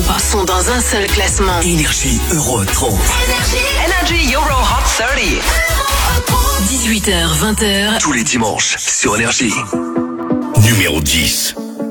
groupes sont dans un seul classement. Énergie Euro 30. Energy Euro Hot 30. 18h, 20h. Tous les dimanches sur Énergie. Numéro 10.